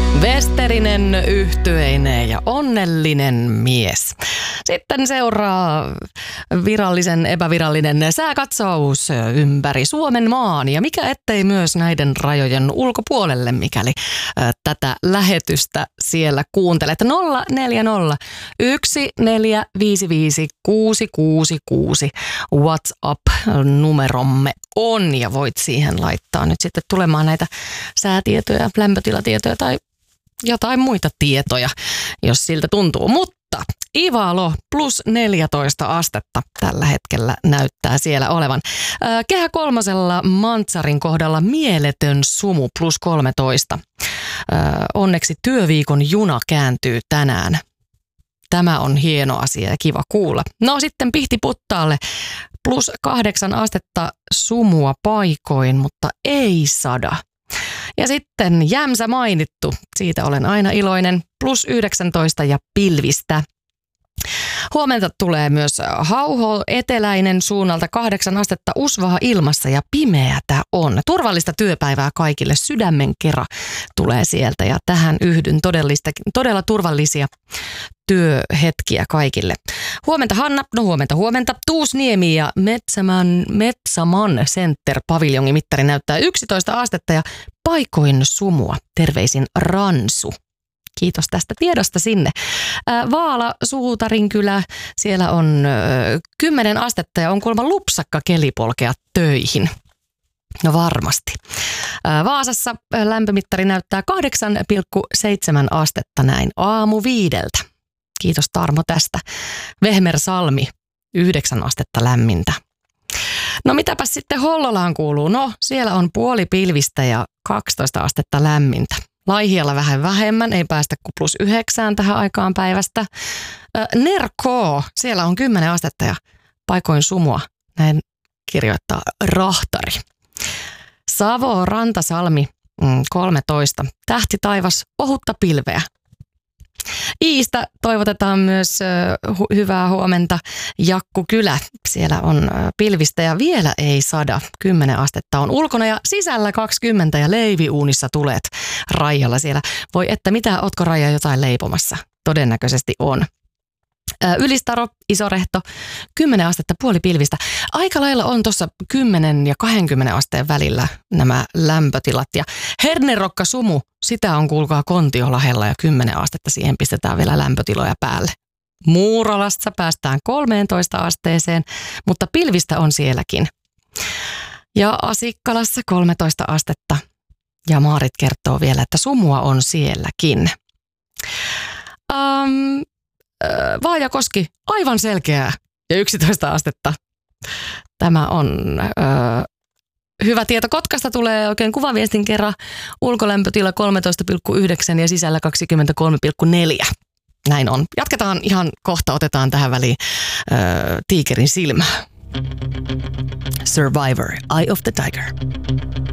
Westerinen, yhtyeinen ja onnellinen mies. Sitten seuraa virallisen, epävirallinen sääkatsaus ympäri Suomen maan ja mikä ettei myös näiden rajojen ulkopuolelle, mikäli tätä lähetystä siellä kuuntelet. 040 1455 666 WhatsApp-numeromme on ja voit siihen laittaa nyt sitten tulemaan näitä säätietoja, lämpötilatietoja tai jotain muita tietoja, jos siltä tuntuu. Mutta Ivalo plus 14 astetta tällä hetkellä näyttää siellä olevan. Kehä kolmosella Mantsarin kohdalla mieletön sumu plus 13. Onneksi työviikon juna kääntyy tänään. Tämä on hieno asia ja kiva kuulla. No sitten Pihtiputtaalle plus 8 astetta sumua paikoin, mutta ei sada. Ja sitten Jämsä mainittu, siitä olen aina iloinen, plus 19 ja pilvistä. Huomenta tulee myös Hauho eteläinen suunnalta 8 astetta usvaa ilmassa ja pimeätä on. Turvallista työpäivää kaikille, sydämen kera tulee sieltä ja tähän yhdyn todella turvallisia työhetkiä kaikille. Huomenta Hanna, no huomenta. Tuusniemi ja Metsäman Center paviljongi mittari näyttää 11 astetta ja paikoin sumua. Terveisin Ransu. Kiitos tästä tiedosta sinne. Vaala, Suutarinkylä, siellä on 10 astetta ja on kuulemma lupsakka keli polkea töihin. No varmasti. Vaasassa lämpömittari näyttää 8,7 astetta näin aamu 5. Kiitos Tarmo tästä. Vehmersalmi, 9 astetta lämmintä. No mitäpäs sitten Hollolaan kuuluu? No siellä on puoli pilvistä ja 12 astetta lämmintä. Laihialla vähän vähemmän, ei päästä kuin plus 9 tähän aikaan päivästä. Nerkoo, siellä on 10 astetta ja paikoin sumua, näin kirjoittaa Rahtari. Savo, Rantasalmi, 13. Tähti taivas, ohutta pilveä. Iistä toivotetaan myös hyvää huomenta. Jakkukylä, siellä on pilvistä ja vielä ei sada. 10 astetta on ulkona ja sisällä 20 ja leiviuunissa tulet Raijalla siellä. Voi että mitä, ootko Raija jotain leipomassa? Todennäköisesti on. Ylistaro, Isorehto, 10 astetta puoli pilvistä. Aika lailla on tuossa 10 ja 20 asteen välillä nämä lämpötilat. Ja Hernerokka sumu, sitä on kuulkaa Kontiolahella ja 10 astetta, siihen pistetään vielä lämpötiloja päälle. Muuralassa päästään 13 asteeseen, mutta pilvistä on sielläkin. Ja Asikkalassa 13 astetta. Ja Maarit kertoo vielä, että sumua on sielläkin. Vaajakoski, aivan selkeää ja 11 astetta. Tämä on hyvä tieto. Kotkasta tulee oikein kuvaviestin kerran. Ulkolämpötila 13,9 ja sisällä 23,4. Näin on. Jatketaan ihan kohta, otetaan tähän väliin tiikerin silmä. Survivor, Eye of the Tiger.